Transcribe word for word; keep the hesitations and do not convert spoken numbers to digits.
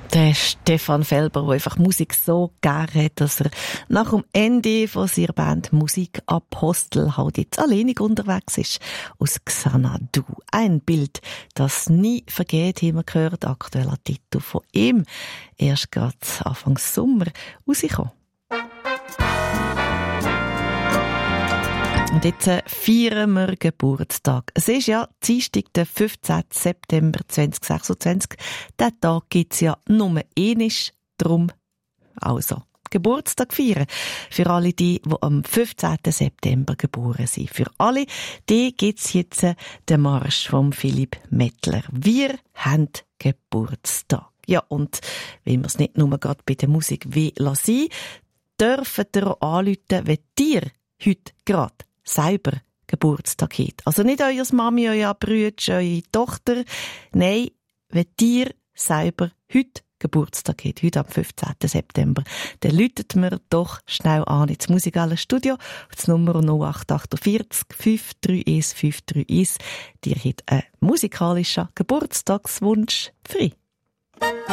Der Stefan Felber, der einfach Musik so gerne hat, dass er nach dem Ende von seiner Band Musikapostel halt jetzt alleinig unterwegs ist. Aus Xanadu. Ein Bild, das nie vergeht, haben wir gehört. Aktueller Titel von ihm. Erst gerade Anfang Sommer rausgekommen. Und jetzt feiern wir Geburtstag. Es ist ja Dienstag, der fünfzehnten September zweitausendsechsundzwanzig. Diesen Tag gibt's ja nur einmal, drum also Geburtstag feiern. Für alle die, die am fünfzehnten September geboren sind. Für alle die gibt's jetzt den Marsch von Philipp Mettler. Wir haben Geburtstag. Ja, und wenn wir es nicht nur gerade bei der Musik wie lassen, dürfen ihr auch anrufen, wenn ihr heute gerade selber Geburtstag hat. Also nicht euer Mami, euer Brüder, eure Tochter. Nein, wenn ihr selber heute Geburtstag hat, heute am fünfzehnten September, dann läutet mir doch schnell an ins Musikale Studio auf die Nummer null acht vier acht fünf drei eins fünf drei eins. Dir hat einen musikalischen Geburtstagswunsch frei.